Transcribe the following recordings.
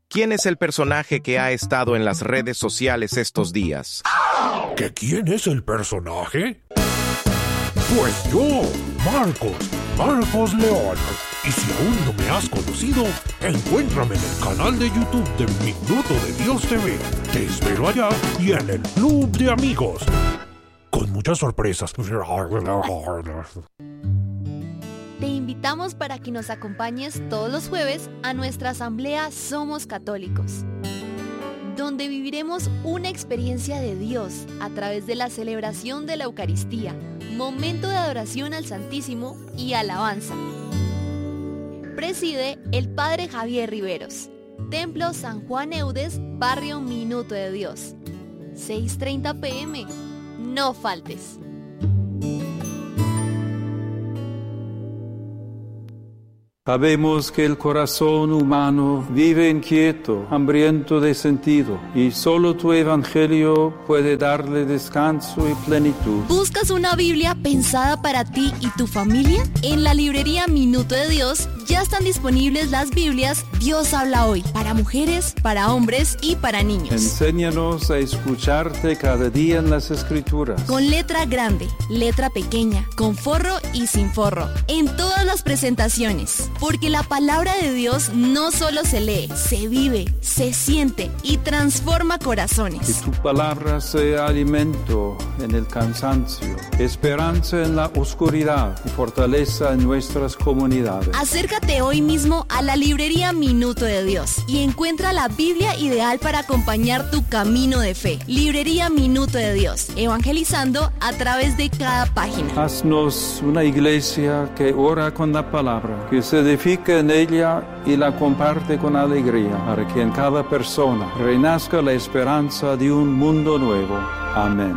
¿Quién es el personaje que ha estado en las redes sociales estos días? ¿Que quién es el personaje? Pues yo, Marcos León. Y si aún no me has conocido, encuéntrame en el canal de YouTube de Minuto de Dios TV. Te espero allá y en el Club de Amigos, con muchas sorpresas. Te invitamos para que nos acompañes todos los jueves a nuestra asamblea Somos Católicos, donde viviremos una experiencia de Dios a través de la celebración de la Eucaristía, momento de adoración al Santísimo y alabanza. Preside el Padre Javier Riveros. Templo San Juan Eudes, barrio Minuto de Dios. 6:30 p.m. No faltes. Sabemos que el corazón humano vive inquieto, hambriento de sentido, y solo tu evangelio puede darle descanso y plenitud. ¿Buscas una Biblia pensada para ti y tu familia? En la librería Minuto de Dios ya están disponibles las Biblias Dios habla hoy, para mujeres, para hombres y para niños. Enséñanos a escucharte cada día en las Escrituras. Con letra grande, letra pequeña, con forro y sin forro, en todas las presentaciones. Porque la palabra de Dios no solo se lee, se vive, se siente y transforma corazones. Que tu palabra sea alimento en el cansancio, esperanza en la oscuridad y fortaleza en nuestras comunidades. Acércate hoy mismo a la librería Minuto de Dios y encuentra la Biblia ideal para acompañar tu camino de fe. Librería Minuto de Dios, evangelizando a través de cada página. Haznos una iglesia que ora con la palabra, que se edifica en ella y la comparte con alegría, para que en cada persona renazca la esperanza de un mundo nuevo. Amén.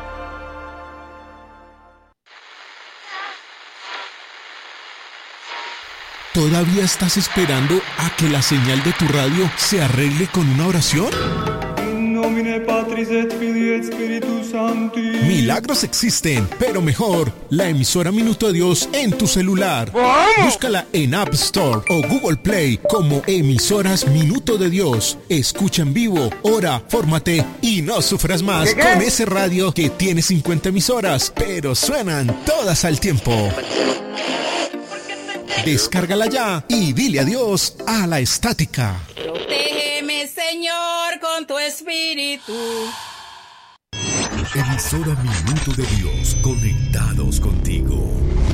¿Todavía estás esperando a que la señal de tu radio se arregle con una oración? Milagros existen, pero mejor, la emisora Minuto de Dios en tu celular. Búscala en App Store o Google Play como Emisoras Minuto de Dios. Escucha en vivo, ora, fórmate y no sufras más con ese radio que tiene 50 emisoras, pero suenan todas al tiempo. Descárgala ya y dile adiós a la estática. Protégeme, Señor, con tu espíritu. Emisora Minuto de Dios, conectados contigo.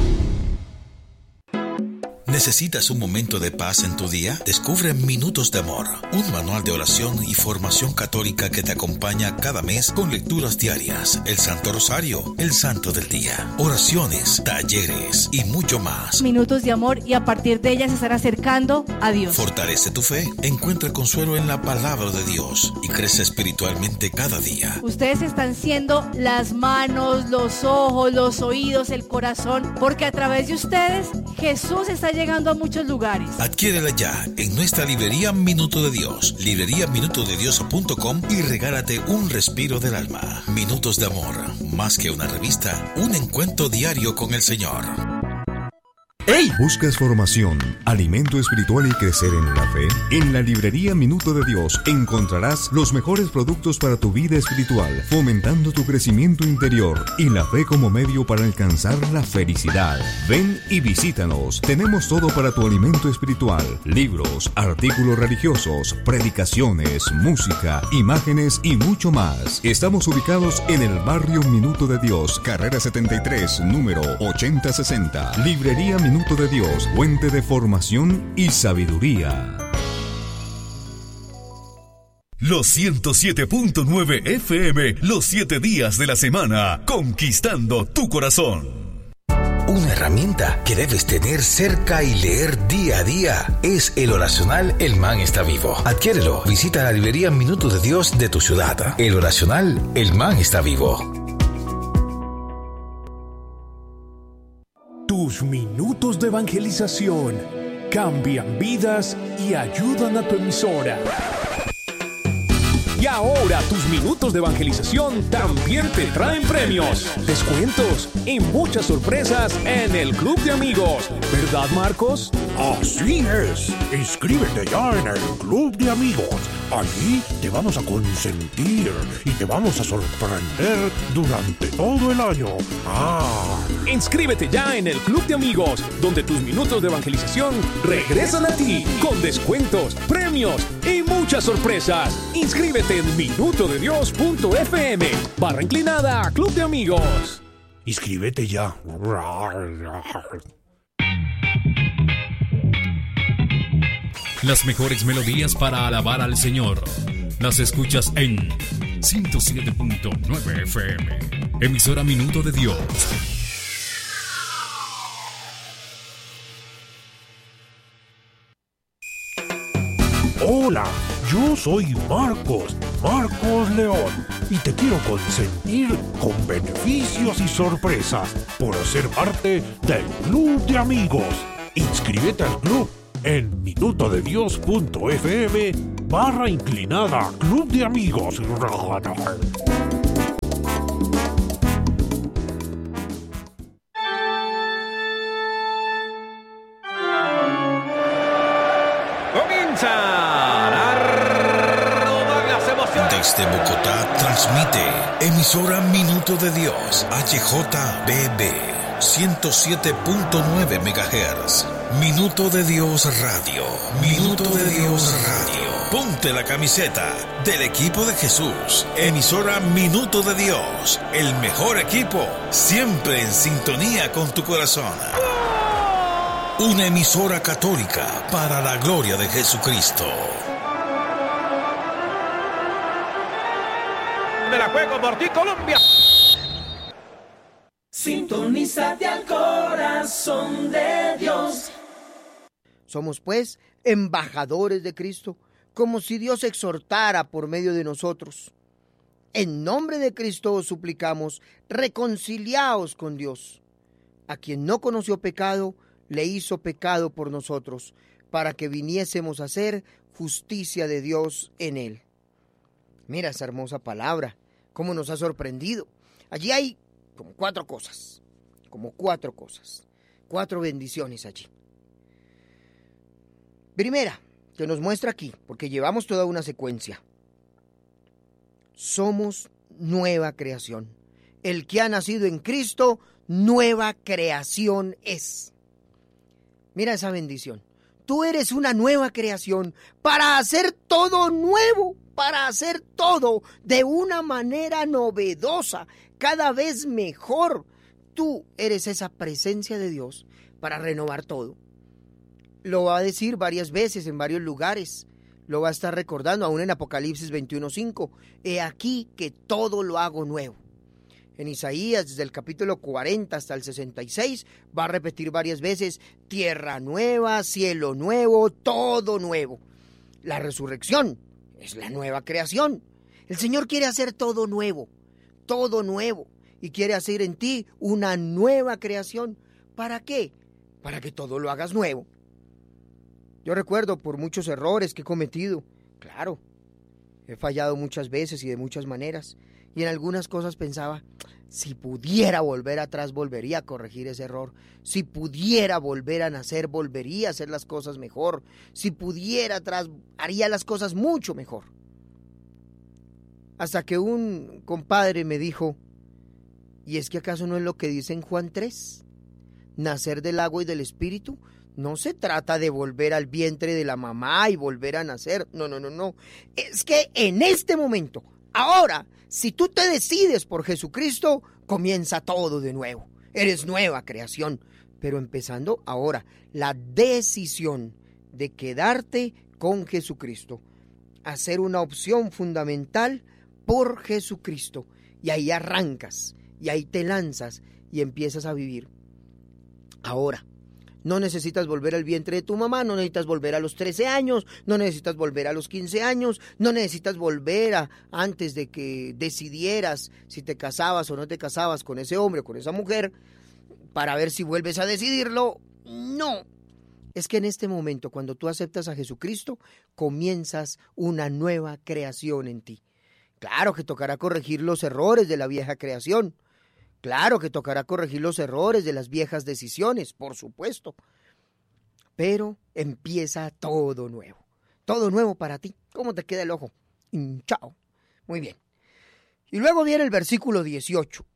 ¿Necesitas un momento de paz en tu día? Descubre Minutos de Amor, un manual de oración y formación católica que te acompaña cada mes con lecturas diarias, el Santo Rosario, el Santo del Día, oraciones, talleres y mucho más. Minutos de amor, y a partir de ellas se estará acercando a Dios. Fortalece tu fe, encuentra consuelo en la palabra de Dios y crece espiritualmente cada día. Ustedes están siendo las manos, los ojos, los oídos, el corazón, porque a través de ustedes Jesús está llegando a muchos lugares. Adquiérela ya en nuestra librería Minuto de Dios, libreriaminutodedios.com, y regálate un respiro del alma. Minutos de Amor, más que una revista, un encuentro diario con el Señor. ¡Ey! ¿Buscas formación, alimento espiritual y crecer en la fe? En la librería Minuto de Dios encontrarás los mejores productos para tu vida espiritual, fomentando tu crecimiento interior y la fe como medio para alcanzar la felicidad. Ven y visítanos. Tenemos todo para tu alimento espiritual: libros, artículos religiosos, predicaciones, música, imágenes y mucho más. Estamos ubicados en el barrio Minuto de Dios, carrera 73, número 8060. Librería Minuto de Dios, fuente de formación y sabiduría. Los 107.9 FM, los 7 días de la semana, conquistando tu corazón. Una herramienta que debes tener cerca y leer día a día es el oracional El Man está vivo. Adquiérelo. Visita la librería Minuto de Dios de tu ciudad. El oracional El Man está vivo. Tus minutos de evangelización cambian vidas y ayudan a tu emisora. Y ahora tus minutos de evangelización también te traen premios, descuentos y muchas sorpresas en el Club de Amigos. ¿Verdad, Marcos? Así es, inscríbete ya en el Club de Amigos. Allí te vamos a consentir y te vamos a sorprender durante todo el año. Inscríbete ya en el Club de Amigos, donde tus minutos de evangelización regresan a ti, con descuentos, premios y muchas sorpresas. Inscríbete en minutodedios.fm/inclinada Club de Amigos. Inscríbete ya. Las mejores melodías para alabar al Señor las escuchas en 107.9 FM, emisora Minuto de Dios. Hola, yo soy Marcos León, y te quiero consentir con beneficios y sorpresas por ser parte del Club de Amigos. Inscríbete al club en minutodedios.fm/inclinada Club de Amigos. Desde Bogotá transmite emisora Minuto de Dios, HJBB 107.9 MHz. Minuto de Dios Radio. Minuto de Dios Radio. Ponte la camiseta del equipo de Jesús. Emisora Minuto de Dios. El mejor equipo, siempre en sintonía con tu corazón. Una emisora católica para la gloria de Jesucristo. Me la juego por ti, Colombia. Sintonízate al corazón de Dios. Somos pues embajadores de Cristo, como si Dios exhortara por medio de nosotros. En nombre de Cristo os suplicamos, reconciliaos con Dios. A quien no conoció pecado, le hizo pecado por nosotros, para que viniésemos a ser justicia de Dios en él. Mira esa hermosa palabra, cómo nos ha sorprendido. Allí hay como cuatro cosas, cuatro bendiciones allí. Primera, que nos muestra aquí, porque llevamos toda una secuencia. Somos nueva creación. El que ha nacido en Cristo, nueva creación es. Mira esa bendición. Tú eres una nueva creación para hacer todo nuevo, para hacer todo de una manera novedosa, cada vez mejor. Tú eres esa presencia de Dios para renovar todo. Lo va a decir varias veces en varios lugares. Lo va a estar recordando aún en Apocalipsis 21:5. He aquí que todo lo hago nuevo. En Isaías, desde el capítulo 40 hasta el 66, va a repetir varias veces: tierra nueva, cielo nuevo, todo nuevo. La resurrección es la nueva creación. El Señor quiere hacer todo nuevo, y quiere hacer en ti una nueva creación. ¿Para qué? Para que todo lo hagas nuevo. Yo recuerdo por muchos errores que he cometido. Claro, he fallado muchas veces y de muchas maneras. Y en algunas cosas pensaba, si pudiera volver atrás, volvería a corregir ese error. Si pudiera volver a nacer, volvería a hacer las cosas mejor. Si pudiera atrás, haría las cosas mucho mejor. Hasta que un compadre me dijo, ¿y es que acaso no es lo que dice en Juan 3? Nacer del agua y del espíritu. No se trata de volver al vientre de la mamá y volver a nacer. No. Es que en este momento, ahora, si tú te decides por Jesucristo, comienza todo de nuevo. Eres nueva creación. Pero empezando ahora, la decisión de quedarte con Jesucristo. Hacer una opción fundamental por Jesucristo. Y ahí arrancas, y ahí te lanzas y empiezas a vivir. Ahora, no necesitas volver al vientre de tu mamá, no necesitas volver a los 13 años, no necesitas volver a los 15 años, no necesitas volver a antes de que decidieras si te casabas o no te casabas con ese hombre o con esa mujer, para ver si vuelves a decidirlo. No, es que en este momento, cuando tú aceptas a Jesucristo, comienzas una nueva creación en ti. Claro que tocará corregir los errores de la vieja creación. Claro que tocará corregir los errores de las viejas decisiones, por supuesto. pero empieza todo nuevo para ti. ¿Cómo te queda el ojo? Hinchado. Muy bien. Y luego viene el versículo 18,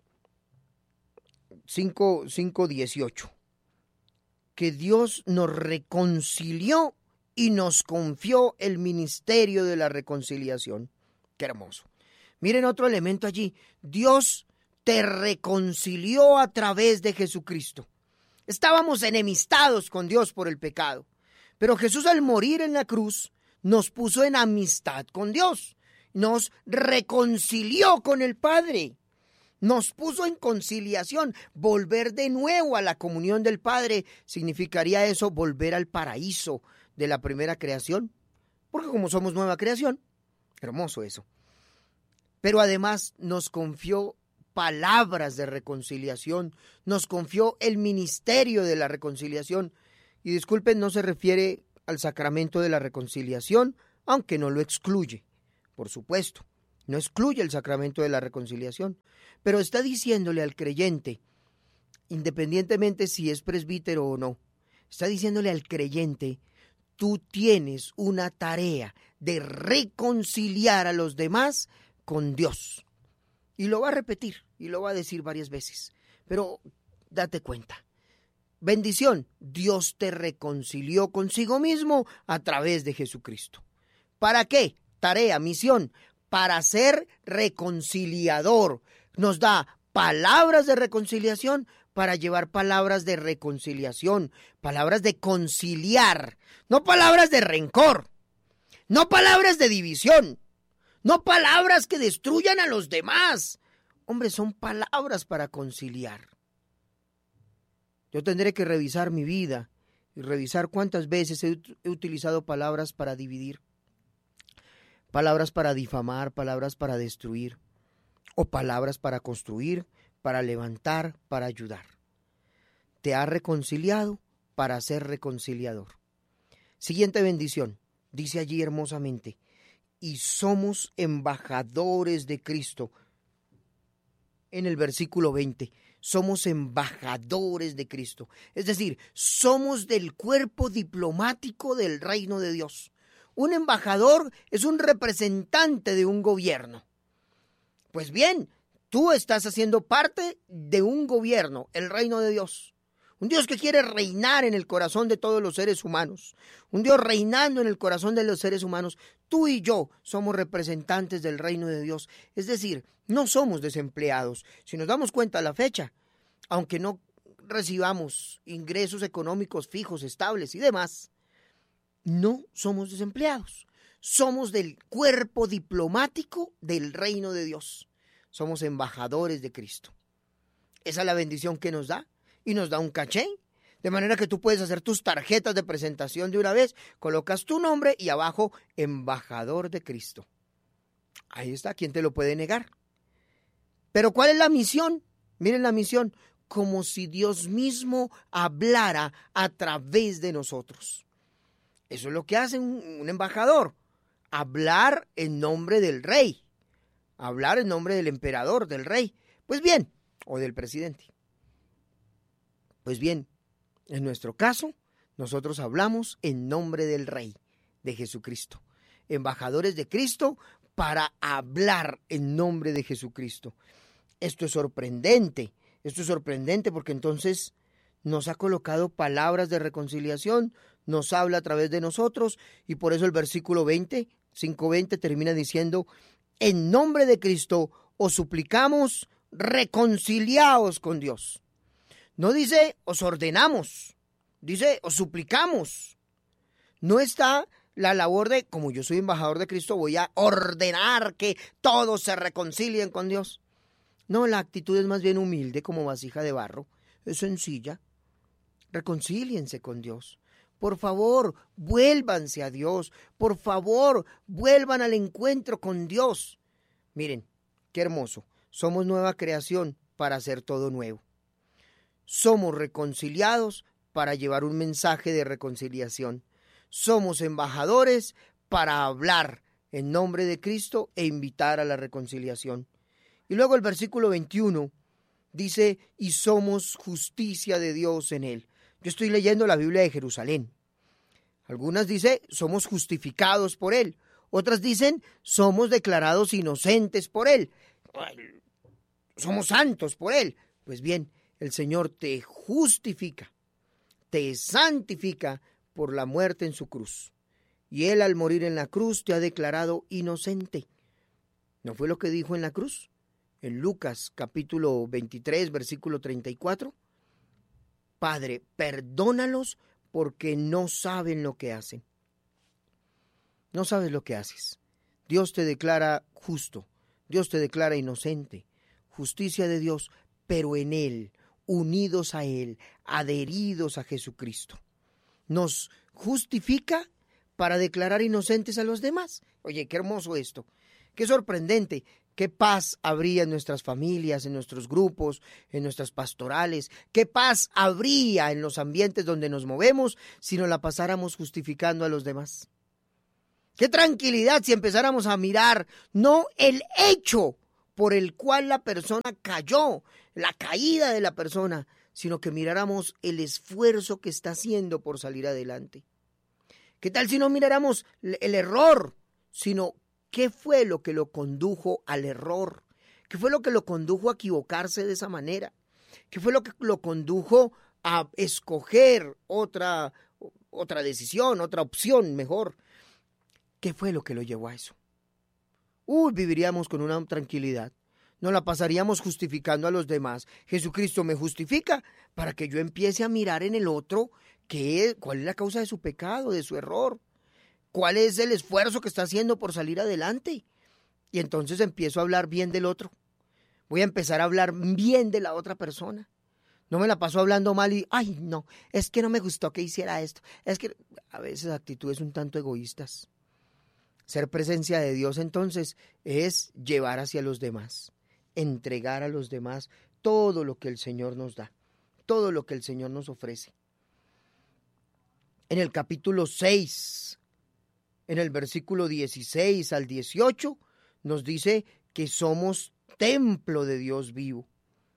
5:18, que Dios nos reconcilió y nos confió el ministerio de la reconciliación. Qué hermoso. Miren otro elemento allí. Dios te reconcilió a través de Jesucristo. Estábamos enemistados con Dios por el pecado, pero Jesús al morir en la cruz nos puso en amistad con Dios. Nos reconcilió con el Padre. Nos puso en conciliación. Volver de nuevo a la comunión del Padre significaría eso, volver al paraíso de la primera creación. Porque como somos nueva creación, hermoso eso. Pero además nos confió palabras de reconciliación, nos confió el ministerio de la reconciliación. Y disculpen, no se refiere al sacramento de la reconciliación, aunque no lo excluye. Por supuesto, no excluye el sacramento de la reconciliación, pero está diciéndole al creyente, independientemente si es presbítero o no, está diciéndole al creyente, tú tienes una tarea de reconciliar a los demás con Dios. Y lo va a repetir, y lo va a decir varias veces, pero date cuenta. Bendición, Dios te reconcilió consigo mismo a través de Jesucristo. ¿Para qué? Tarea, misión, para ser reconciliador. Nos da palabras de reconciliación para llevar palabras de reconciliación, palabras de conciliar, no palabras de rencor, no palabras de división, no palabras que destruyan a los demás. Hombre, son palabras para conciliar. Yo tendré que revisar mi vida y revisar cuántas veces he utilizado palabras para dividir. Palabras para difamar, palabras para destruir, o palabras para construir, para levantar, para ayudar. Te ha reconciliado para ser reconciliador. Siguiente bendición, dice allí hermosamente, y somos embajadores de Cristo. En el versículo 20, somos embajadores de Cristo. Es decir, somos del cuerpo diplomático del reino de Dios. Un embajador es un representante de un gobierno. Pues bien, tú estás haciendo parte de un gobierno, el reino de Dios. Un Dios que quiere reinar en el corazón de todos los seres humanos. Un Dios reinando en el corazón de los seres humanos. Tú y yo somos representantes del reino de Dios. Es decir, no somos desempleados. Si nos damos cuenta a la fecha, aunque no recibamos ingresos económicos fijos, estables y demás, no somos desempleados. Somos del cuerpo diplomático del reino de Dios. Somos embajadores de Cristo. Esa es la bendición que nos da. Y nos da un caché. De manera que tú puedes hacer tus tarjetas de presentación de una vez. Colocas tu nombre y abajo, embajador de Cristo. Ahí está. ¿Quién te lo puede negar? Pero ¿cuál es la misión? Miren la misión. Como si Dios mismo hablara a través de nosotros. Eso es lo que hace un embajador. Hablar en nombre del rey. Hablar en nombre del emperador, del rey. Pues bien, o del presidente. Pues bien, en nuestro caso, nosotros hablamos en nombre del rey, de Jesucristo. Embajadores de Cristo para hablar en nombre de Jesucristo. Esto es sorprendente porque entonces nos ha colocado palabras de reconciliación, nos habla a través de nosotros y por eso el versículo 20, 5:20 termina diciendo, en nombre de Cristo os suplicamos, reconciliaos con Dios. No dice os ordenamos, dice os suplicamos. No está la labor de, como yo soy embajador de Cristo, voy a ordenar que todos se reconcilien con Dios. No, la actitud es más bien humilde como vasija de barro, es sencilla. Reconcíliense con Dios. Por favor, vuélvanse a Dios. Por favor, vuelvan al encuentro con Dios. Miren, qué hermoso. Somos nueva creación para hacer todo nuevo. Somos reconciliados para llevar un mensaje de reconciliación. Somos embajadores para hablar en nombre de Cristo e invitar a la reconciliación. Y luego el versículo 21 dice, y somos justicia de Dios en él. Yo estoy leyendo la Biblia de Jerusalén. Algunas dicen, somos justificados por Él. Otras dicen, somos declarados inocentes por Él. Somos santos por Él. Pues bien, el Señor te justifica, te santifica por la muerte en su cruz. Y Él al morir en la cruz te ha declarado inocente. ¿No fue lo que dijo en la cruz? En Lucas capítulo 23, versículo 34. Padre, perdónalos porque no saben lo que hacen. No sabes lo que haces. Dios te declara justo, Dios te declara inocente. Justicia de Dios, pero en Él, unidos a Él, adheridos a Jesucristo. Nos justifica para declarar inocentes a los demás. Oye, qué hermoso esto, qué sorprendente. Qué paz habría en nuestras familias, en nuestros grupos, en nuestras pastorales. Qué paz habría en los ambientes donde nos movemos si nos la pasáramos justificando a los demás. Qué tranquilidad si empezáramos a mirar no el hecho por el cual la persona cayó, la caída de la persona, sino que miráramos el esfuerzo que está haciendo por salir adelante. ¿Qué tal si no miráramos el error, sino qué fue lo que lo condujo al error? ¿Qué fue lo que lo condujo a equivocarse de esa manera? ¿Qué fue lo que lo condujo a escoger otra decisión, otra opción mejor? ¿Qué fue lo que lo llevó a eso? Viviríamos con una tranquilidad. No la pasaríamos justificando a los demás. Jesucristo me justifica para que yo empiece a mirar en el otro cuál es la causa de su pecado, de su error. ¿Cuál es el esfuerzo que está haciendo por salir adelante? Y entonces empiezo a hablar bien del otro. Voy a empezar a hablar bien de la otra persona. No me la paso hablando mal y, ay, no, es que no me gustó que hiciera esto. Es que a veces actitudes un tanto egoístas. Ser presencia de Dios entonces es llevar hacia los demás, entregar a los demás todo lo que el Señor nos da, todo lo que el Señor nos ofrece. En el capítulo 6, en el versículo 16 al 18, nos dice que somos templo de Dios vivo.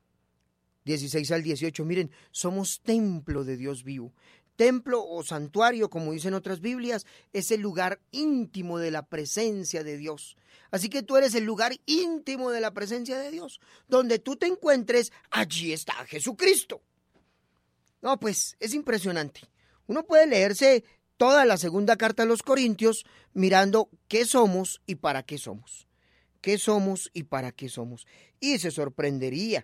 16 al 18, miren, somos templo de Dios vivo. Templo o santuario, como dicen otras Biblias, es el lugar íntimo de la presencia de Dios. Así que tú eres el lugar íntimo de la presencia de Dios. Donde tú te encuentres, allí está Jesucristo. No, pues es impresionante. Uno puede leerse toda la segunda carta a los Corintios mirando qué somos y para qué somos. ¿Qué somos y para qué somos? Y se sorprendería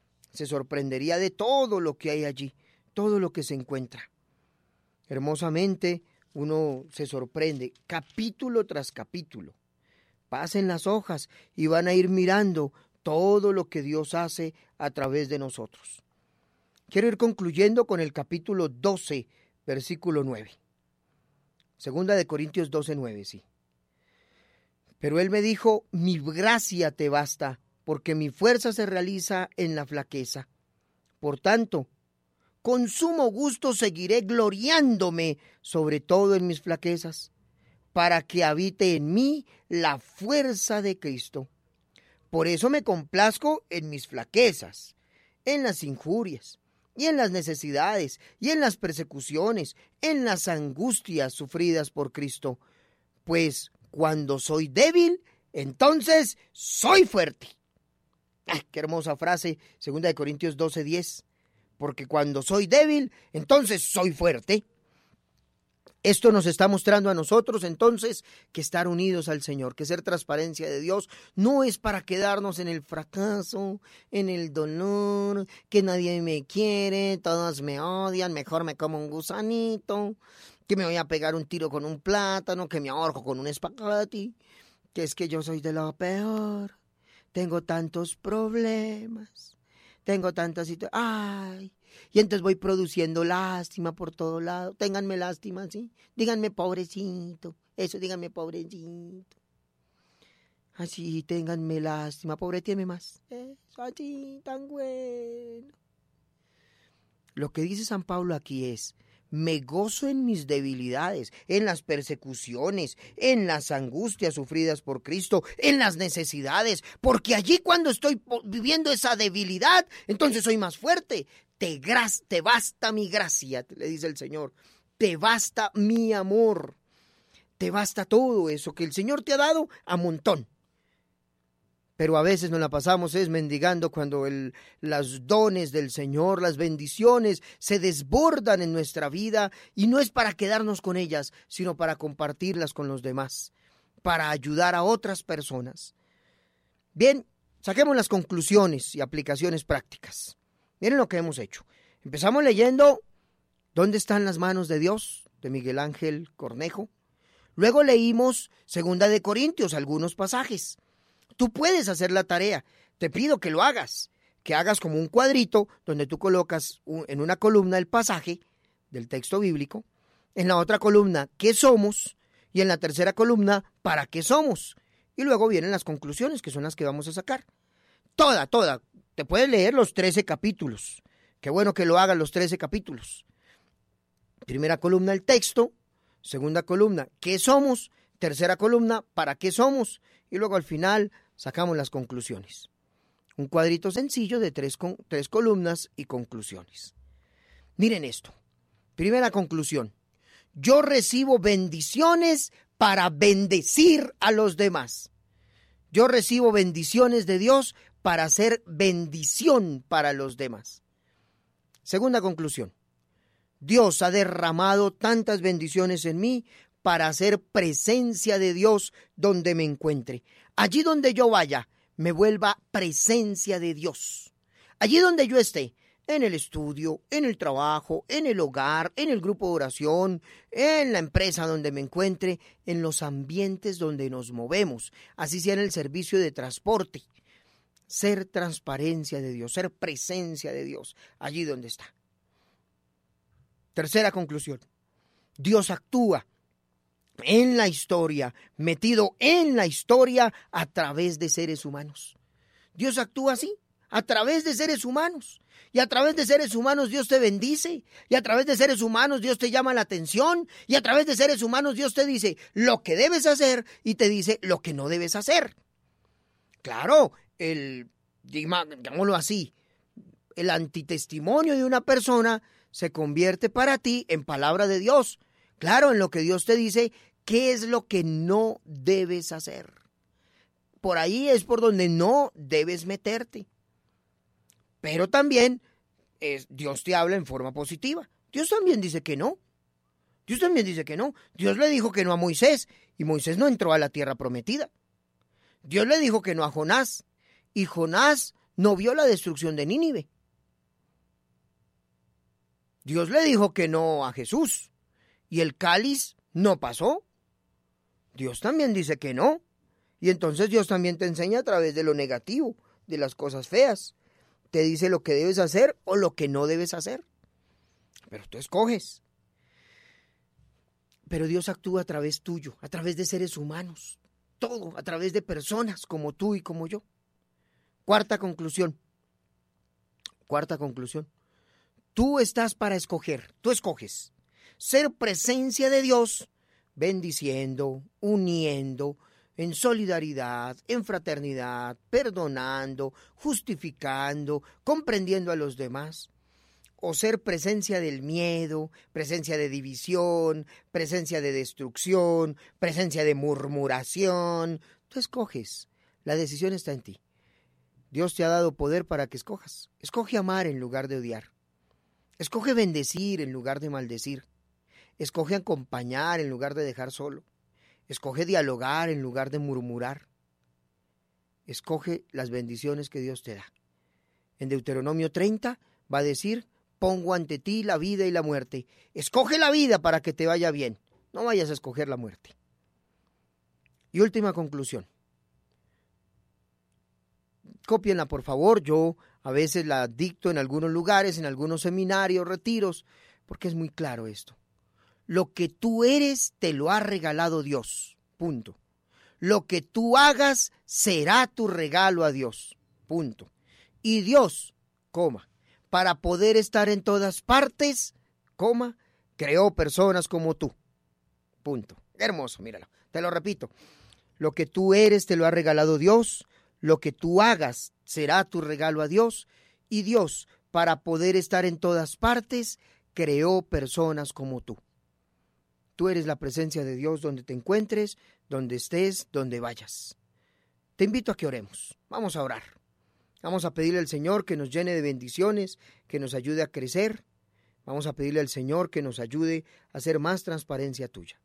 de todo lo que hay allí, todo lo que se encuentra. Hermosamente uno se sorprende, capítulo tras capítulo. Pasen las hojas y van a ir mirando todo lo que Dios hace a través de nosotros. Quiero ir concluyendo con el capítulo 12, versículo 9. Segunda de Corintios 12, 9, sí. Pero él me dijo, mi gracia te basta, porque mi fuerza se realiza en la flaqueza. Por tanto, con sumo gusto seguiré gloriándome, sobre todo en mis flaquezas, para que habite en mí la fuerza de Cristo. Por eso me complazco en mis flaquezas, en las injurias, y en las necesidades, y en las persecuciones, en las angustias sufridas por Cristo. Pues cuando soy débil, entonces soy fuerte. ¡Qué hermosa frase! 2 Corintios 12:10. Porque cuando soy débil, entonces soy fuerte. Esto nos está mostrando a nosotros entonces que estar unidos al Señor, que ser transparencia de Dios no es para quedarnos en el fracaso, en el dolor, que nadie me quiere, todos me odian, mejor me como un gusanito, que me voy a pegar un tiro con un plátano, que me ahorco con un espagueti, que es que yo soy de lo peor, tengo tantos problemas, tengo tantas situaciones, ay, y entonces voy produciendo lástima por todo lado. Ténganme lástima, ¿sí? Díganme pobrecito, eso, díganme pobrecito. Así, ténganme lástima, pobretíeme más, eso, así, tan bueno. Lo que dice San Pablo aquí es, me gozo en mis debilidades, en las persecuciones, en las angustias sufridas por Cristo, en las necesidades, porque allí cuando estoy viviendo esa debilidad, entonces soy más fuerte. Te basta mi gracia, le dice el Señor, te basta mi amor. Te basta todo eso que el Señor te ha dado a montón. Pero a veces nos la pasamos mendigando cuando los dones del Señor, las bendiciones se desbordan en nuestra vida, y no es para quedarnos con ellas, sino para compartirlas con los demás, para ayudar a otras personas. Bien, saquemos las conclusiones y aplicaciones prácticas. Miren lo que hemos hecho. Empezamos leyendo ¿Dónde están las manos de Dios?, de Miguel Ángel Cornejo. Luego leímos 2 de Corintios, algunos pasajes. Tú puedes hacer la tarea. Te pido que lo hagas. Que hagas como un cuadrito donde tú colocas en una columna el pasaje del texto bíblico. En la otra columna, ¿qué somos? Y en la tercera columna, ¿para qué somos? Y luego vienen las conclusiones, que son las que vamos a sacar. Toda. Te puedes leer los 13 capítulos. Qué bueno que lo hagas los 13 capítulos. Primera columna, el texto. Segunda columna, ¿qué somos? Tercera columna, ¿para qué somos? Y luego al final sacamos las conclusiones. Un cuadrito sencillo de tres columnas y conclusiones. Miren esto. Primera conclusión. Yo recibo bendiciones para bendecir a los demás. Yo recibo bendiciones de Dios para ser bendición para los demás. Segunda conclusión. Dios ha derramado tantas bendiciones en mí para hacer presencia de Dios donde me encuentre. Allí donde yo vaya, me vuelva presencia de Dios. Allí donde yo esté, en el estudio, en el trabajo, en el hogar, en el grupo de oración, en la empresa donde me encuentre, en los ambientes donde nos movemos, así sea en el servicio de transporte. Ser transparencia de Dios, ser presencia de Dios, allí donde está. Tercera conclusión. Dios actúa en la historia, metido en la historia a través de seres humanos. Dios actúa así, a través de seres humanos. Y a través de seres humanos Dios te bendice. Y a través de seres humanos Dios te llama la atención. Y a través de seres humanos Dios te dice lo que debes hacer y te dice lo que no debes hacer. Claro, digámoslo así, el antitestimonio de una persona se convierte para ti en palabra de Dios. Claro, en lo que Dios te dice, ¿qué es lo que no debes hacer? Por ahí es por donde no debes meterte. Pero también Dios te habla en forma positiva. Dios también dice que no. Dios también dice que no. Dios le dijo que no a Moisés, y Moisés no entró a la tierra prometida. Dios le dijo que no a Jonás, y Jonás no vio la destrucción de Nínive. Dios le dijo que no a Jesús, y el cáliz no pasó. Dios también dice que no. Y entonces Dios también te enseña a través de lo negativo, de las cosas feas. Te dice lo que debes hacer o lo que no debes hacer. Pero tú escoges. Pero Dios actúa a través tuyo, a través de seres humanos. Todo, a través de personas como tú y como yo. Cuarta conclusión. Tú estás para escoger, tú escoges ser presencia de Dios, bendiciendo, uniendo, en solidaridad, en fraternidad, perdonando, justificando, comprendiendo a los demás. O ser presencia del miedo, presencia de división, presencia de destrucción, presencia de murmuración. Tú escoges, la decisión está en ti. Dios te ha dado poder para que escojas. Escoge amar en lugar de odiar. Escoge bendecir en lugar de maldecir. Escoge acompañar en lugar de dejar solo. Escoge dialogar en lugar de murmurar. Escoge las bendiciones que Dios te da. En Deuteronomio 30 va a decir, pongo ante ti la vida y la muerte. Escoge la vida para que te vaya bien. No vayas a escoger la muerte. Y última conclusión. Cópienla, por favor. Yo a veces la dicto en algunos lugares, en algunos seminarios, retiros, porque es muy claro esto. Lo que tú eres te lo ha regalado Dios. Punto. Lo que tú hagas será tu regalo a Dios. Punto. Y Dios, para poder estar en todas partes, creó personas como tú. Punto. Hermoso, míralo. Te lo repito. Lo que tú eres te lo ha regalado Dios. Lo que tú hagas será tu regalo a Dios. Y Dios, para poder estar en todas partes, creó personas como tú. Tú eres la presencia de Dios donde te encuentres, donde estés, donde vayas. Te invito a que oremos. Vamos a orar. Vamos a pedirle al Señor que nos llene de bendiciones, que nos ayude a crecer. Vamos a pedirle al Señor que nos ayude a hacer más transparencia tuya.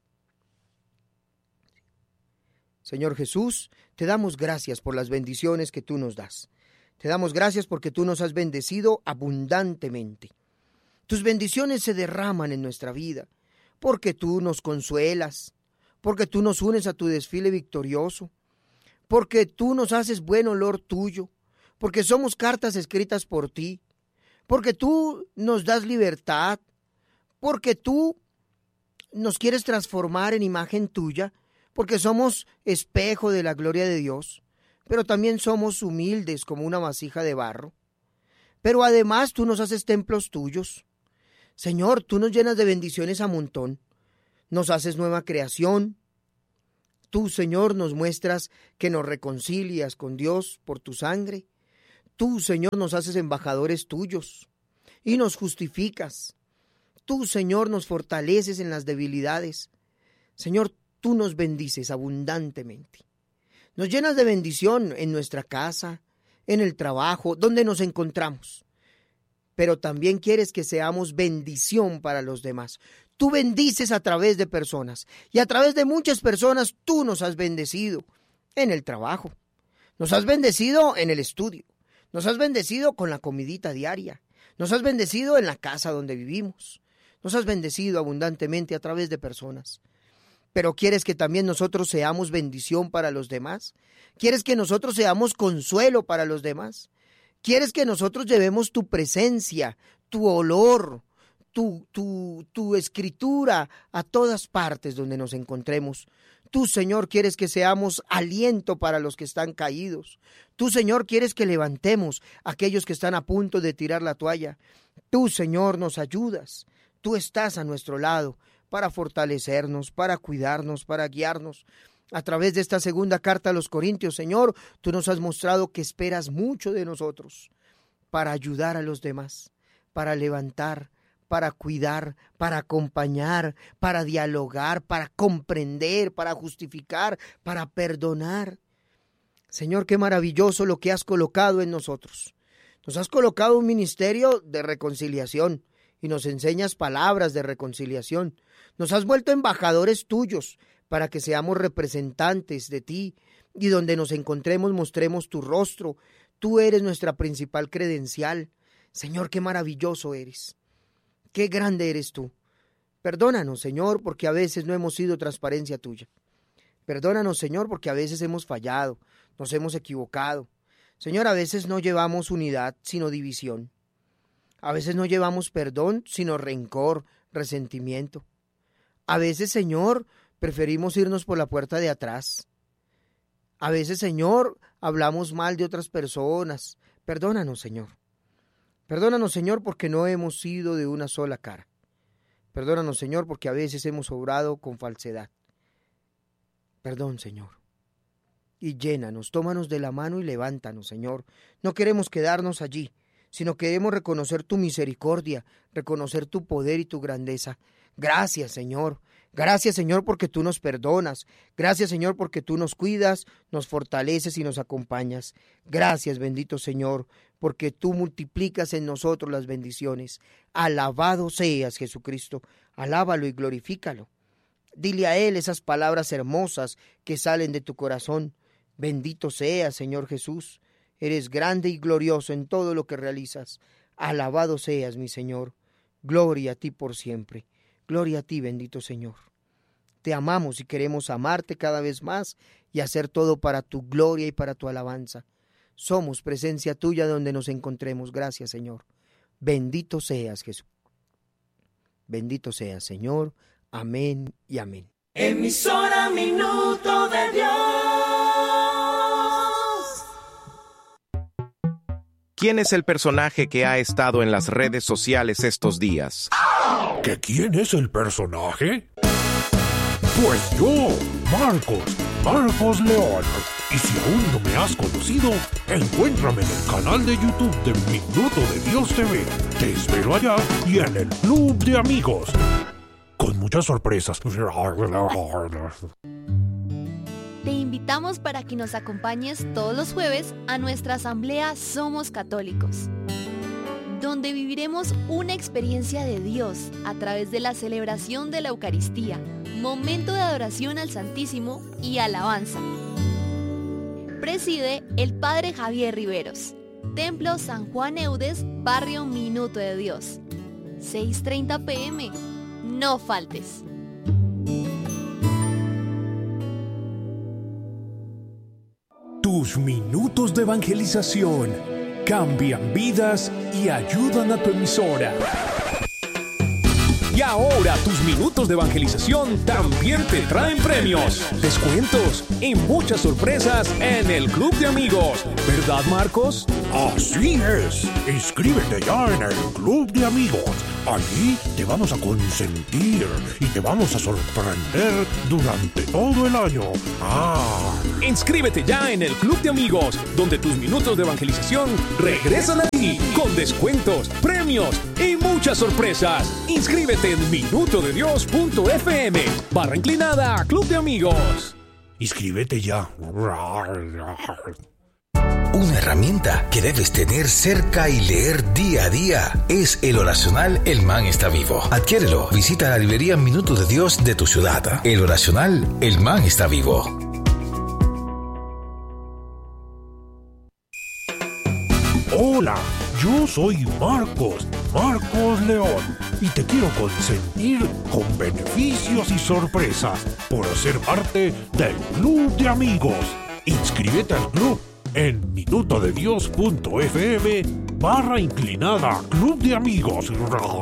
Señor Jesús, te damos gracias por las bendiciones que tú nos das. Te damos gracias porque tú nos has bendecido abundantemente. Tus bendiciones se derraman en nuestra vida, porque tú nos consuelas, porque tú nos unes a tu desfile victorioso, porque tú nos haces buen olor tuyo, porque somos cartas escritas por ti, porque tú nos das libertad, porque tú nos quieres transformar en imagen tuya, porque somos espejo de la gloria de Dios, pero también somos humildes como una vasija de barro. Pero además tú nos haces templos tuyos. Señor, tú nos llenas de bendiciones a montón. Nos haces nueva creación. Tú, Señor, nos muestras que nos reconcilias con Dios por tu sangre. Tú, Señor, nos haces embajadores tuyos y nos justificas. Tú, Señor, nos fortaleces en las debilidades. Señor, tú nos bendices abundantemente. Nos llenas de bendición en nuestra casa, en el trabajo, donde nos encontramos. Pero también quieres que seamos bendición para los demás. Tú bendices a través de personas, y a través de muchas personas tú nos has bendecido en el trabajo. Nos has bendecido en el estudio. Nos has bendecido con la comidita diaria. Nos has bendecido en la casa donde vivimos. Nos has bendecido abundantemente a través de personas. Pero ¿quieres que también nosotros seamos bendición para los demás? ¿Quieres que nosotros seamos consuelo para los demás? ¿Quieres que nosotros llevemos tu presencia, tu olor, tu escritura a todas partes donde nos encontremos? Tú, Señor, quieres que seamos aliento para los que están caídos. Tú, Señor, quieres que levantemos a aquellos que están a punto de tirar la toalla. Tú, Señor, nos ayudas. Tú estás a nuestro lado para fortalecernos, para cuidarnos, para guiarnos. A través de esta segunda carta a los Corintios, Señor, tú nos has mostrado que esperas mucho de nosotros para ayudar a los demás, para levantar, para cuidar, para acompañar, para dialogar, para comprender, para justificar, para perdonar. Señor, qué maravilloso lo que has colocado en nosotros. Nos has colocado un ministerio de reconciliación y nos enseñas palabras de reconciliación. Nos has vuelto embajadores tuyos para que seamos representantes de ti y donde nos encontremos mostremos tu rostro. Tú eres nuestra principal credencial. Señor, qué maravilloso eres. Qué grande eres tú. Perdónanos, Señor, porque a veces no hemos sido transparencia tuya. Perdónanos, Señor, porque a veces hemos fallado, nos hemos equivocado. Señor, a veces no llevamos unidad, sino división. A veces no llevamos perdón, sino rencor, resentimiento. A veces, Señor, preferimos irnos por la puerta de atrás. A veces, Señor, hablamos mal de otras personas. Perdónanos, Señor. Perdónanos, Señor, porque no hemos sido de una sola cara. Perdónanos, Señor, porque a veces hemos obrado con falsedad. Perdón, Señor. Y llénanos, tómanos de la mano y levántanos, Señor. No queremos quedarnos allí, sino queremos reconocer tu misericordia, reconocer tu poder y tu grandeza. Gracias, Señor. Gracias, Señor, porque tú nos perdonas. Gracias, Señor, porque tú nos cuidas, nos fortaleces y nos acompañas. Gracias, bendito Señor, porque tú multiplicas en nosotros las bendiciones. Alabado seas, Jesucristo. Alábalo y glorifícalo. Dile a Él esas palabras hermosas que salen de tu corazón. Bendito seas, Señor Jesús. Eres grande y glorioso en todo lo que realizas. Alabado seas, mi Señor. Gloria a ti por siempre. Gloria a ti, bendito Señor. Te amamos y queremos amarte cada vez más y hacer todo para tu gloria y para tu alabanza. Somos presencia tuya donde nos encontremos. Gracias, Señor. Bendito seas, Jesús. Bendito seas, Señor. Amén y amén. Emisora Minuto de Dios. ¿Quién es el personaje que ha estado en las redes sociales estos días? ¿Que quién es el personaje? Pues yo, Marcos León. Y si aún no me has conocido, encuéntrame en el canal de YouTube de Minuto de Dios TV. Te espero allá y en el Club de Amigos. con muchas sorpresas. Te invitamos para que nos acompañes todos los jueves a nuestra asamblea Somos Católicos, donde viviremos una experiencia de Dios a través de la celebración de la Eucaristía, momento de adoración al Santísimo y alabanza. Preside el Padre Javier Riveros. Templo San Juan Eudes, barrio Minuto de Dios. 6:30 p.m. No faltes. Tus minutos de evangelización cambian vidas y ayudan a tu emisora. Y ahora tus minutos de evangelización también te traen premios, descuentos y muchas sorpresas en el Club de Amigos. ¿Verdad, Marcos? Así es. Inscríbete ya en el Club de Amigos. Allí te vamos a consentir y te vamos a sorprender durante todo el año. Inscríbete ya en el Club de Amigos, donde tus minutos de evangelización regresan a ti con descuentos, premios y muchas sorpresas. Inscríbete en minutodedios.fm /inclinada Club de Amigos. Inscríbete ya. Una herramienta que debes tener cerca y leer día a día es el oracional El Man está vivo. Adquiérelo. Visita la librería Minuto de Dios de tu ciudad. El oracional El Man está vivo. Hola, yo soy Marcos León, y te quiero consentir con beneficios y sorpresas por ser parte del Club de Amigos. Inscríbete al club en minutodedios.fm /inclinada Club de Amigos.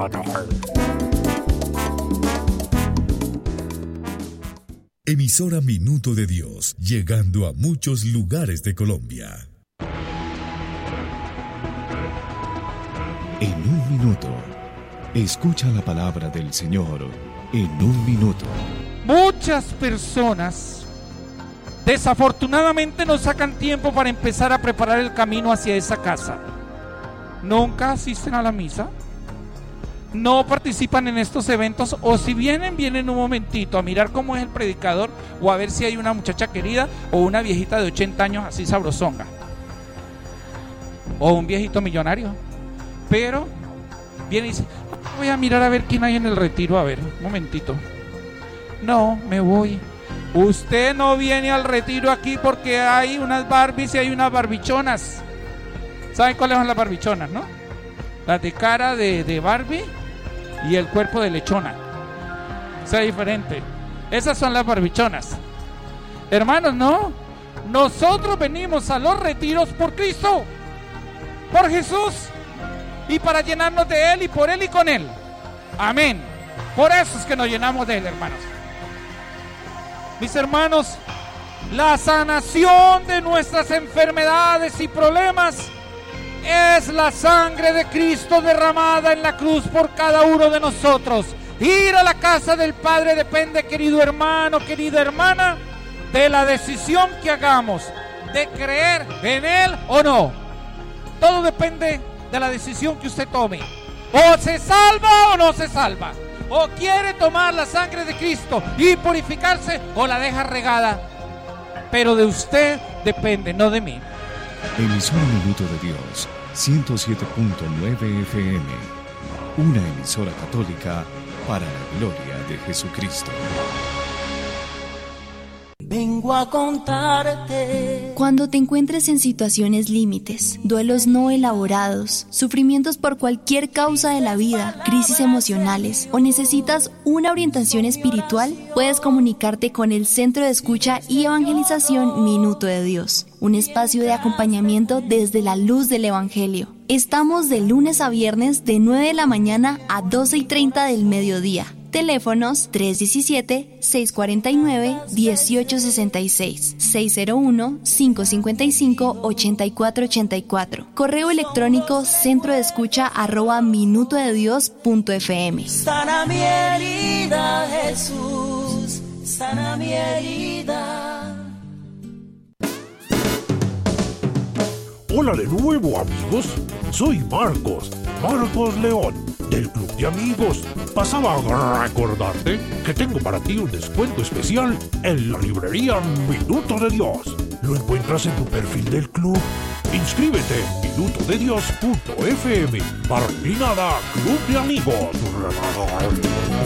Emisora Minuto de Dios, llegando a muchos lugares de Colombia. En un minuto, escucha la palabra del Señor en un minuto. Muchas personas desafortunadamente no sacan tiempo para empezar a preparar el camino hacia esa casa. Nunca asisten a la misa, no participan en estos eventos, o si vienen un momentito a mirar cómo es el predicador o a ver si hay una muchacha querida o una viejita de 80 años así sabrosonga o un viejito millonario. Pero viene y dice: voy a mirar a ver quién hay en el retiro, a ver, un momentito. No, me voy. Usted no viene al retiro aquí porque hay unas Barbies y hay unas barbichonas. ¿Saben cuáles son las barbichonas, no? Las de cara de Barbie y el cuerpo de lechona. O sea, diferente. Esas son las barbichonas. Hermanos, no. Nosotros venimos a los retiros por Cristo, por Jesús, y para llenarnos de Él y por Él y con Él. Amén. Por eso es que nos llenamos de Él, hermanos. Mis hermanos, la sanación de nuestras enfermedades y problemas es la sangre de Cristo derramada en la cruz por cada uno de nosotros. Ir a la casa del Padre depende, querido hermano, querida hermana, de la decisión que hagamos de creer en Él o no. Todo depende de la decisión que usted tome. O se salva o no se salva. O quiere tomar la sangre de Cristo y purificarse, o la deja regada. Pero de usted depende, no de mí. Emisora Minuto de Dios, 107.9 FM. Una emisora católica para la gloria de Jesucristo. Vengo a contarte. Cuando te encuentres en situaciones límites, duelos no elaborados, sufrimientos por cualquier causa de la vida, crisis emocionales o necesitas una orientación espiritual, puedes comunicarte con el Centro de Escucha y Evangelización Minuto de Dios, un espacio de acompañamiento desde la luz del Evangelio. Estamos de lunes a viernes de 9 de la mañana a 12:30 del mediodía. Teléfonos 317-649-1866, 601-555-8484. Correo electrónico centrodeescucha@minutodedios.fm. Sana mi herida, Jesús, sana mi herida. Hola de nuevo, amigos. Soy Marcos León, del Club de Amigos. Pasaba a recordarte que tengo para ti un descuento especial en la librería Minuto de Dios. Lo encuentras en tu perfil del club. Inscríbete en minutodedios.fm. /Club de Amigos.